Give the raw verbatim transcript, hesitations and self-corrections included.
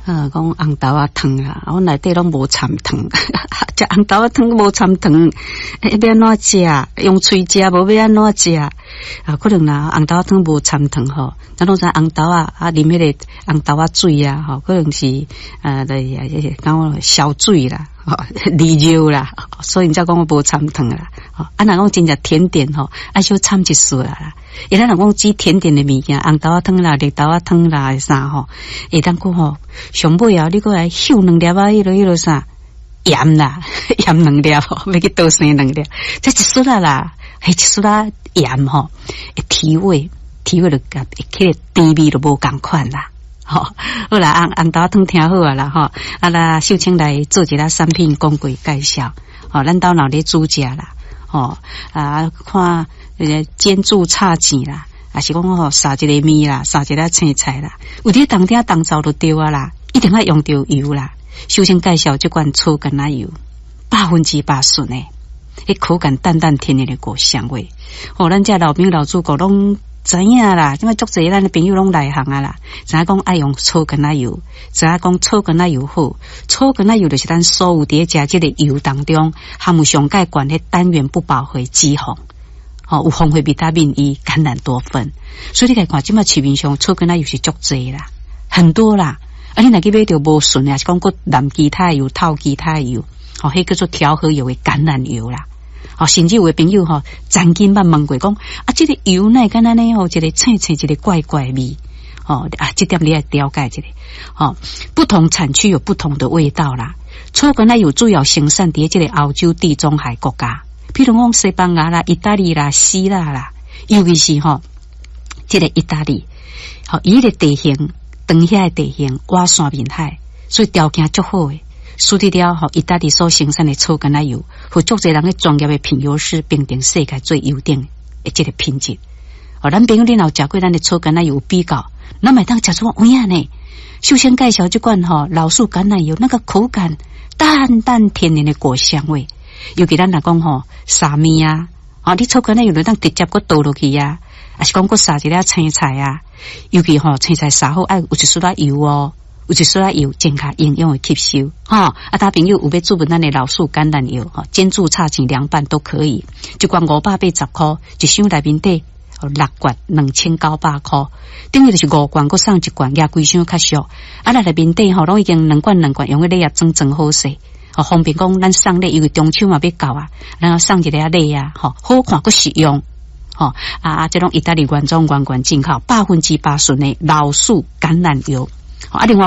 呃，讲红豆啊汤啦，我内底拢无掺糖，食红豆啊汤无掺糖，要安怎食？用喙食无要安怎食？啊，可能啦，红豆啊汤无掺糖吼，咱拢知红豆啊啊啉迄个红豆啊水啊，吼，可能是呃，对啊，就是讲消水啦，吼，利尿啦，所以才讲无掺糖啦。吼，啊，若讲真正甜点吼，啊小掺一丝啦。伊咱若讲煮甜点的物件，红豆啊汤啦、绿豆啊汤啦啥吼，会当讲吼，上尾啊，你过来秀两粒啊，迄落迄落啥盐啦，盐两粒吼，要去倒生两粒，这一丝啦啦，迄一丝啦盐吼，会提味，提味就甲迄个甜味就无共款啦。吼，好啦，红红豆啊汤听好啊啦吼，啊啦，秀清来做一个产品讲过介绍，吼，咱兜闹咧煮食啦，吼啊看。呃，煎煮炒钱啦，还是讲吼撒一个面啦，撒一个青菜啦，有啲当点当造就对啊啦，一定要用到油啦。首先介绍这款粗橄榄油，百分之百纯诶，迄口感淡淡甜甜的果香味。哦，咱这老兵老主顾拢知影啦，因为足侪咱的朋友拢内行啊啦，知影讲爱用粗橄榄油，知影讲粗橄榄油好，粗橄榄油就是咱所有伫食这个油当中含有上介悬的单元不饱和脂肪。哦，有丰富维他命 E、橄榄多酚，所以你来看，即马市面上粗橄榄油是足济啦，很多啦。啊，你若去买到无纯的，是讲个蓝其他油、透其他油，哦，迄叫做调和油的橄榄油啦。哦，甚至有的朋友吼，曾经捌问过讲，啊，这个油哪会敢安尼吼，一个青青，一个怪怪味。哦，啊，这点你要了解一下。哦，不同产区有不同的味道啦。粗橄榄油主要生产伫这个欧洲地中海国家。譬如讲西班牙啦、意大利啦、希腊啦，尤其是吼，这个意大利，吼，伊个地形，长遐的地形，瓦山面海，所以条件足好诶。输得了吼，意大利所生产的粗橄榄油，和足侪人嘅专业的品油师评定世界最优等诶，这个品质。哦，咱朋友你若食过咱的粗橄榄油比较，咱咪当食出有影呢。首先介绍这款吼老树橄榄油，那个口感淡淡甜甜的果香味。尤其咱来讲吼，沙面啊，啊，你粗橄榄油就当直接个倒落去啊，还是讲个撒一粒青菜啊，尤其吼青菜撒好爱有一丝仔油哦，有一丝仔油健康营养的吸收，哈、哦，啊，大朋友有要注文咱的老树橄榄油，哈、哦，煎煮炒钱凉拌都可以，一罐五百八十块，一箱内面底六罐两千九百块，等于就是五罐个送一罐，压规箱较俗，啊，内面底吼拢已经两罐两罐用个礼盒装装好势。哦，方便讲咱送礼，因为中秋嘛要到啊，然后送一个礼啊，吼，好看个实用，吼啊啊，这种意大利原装原罐进口百分之八纯的老树橄榄油，啊，另外。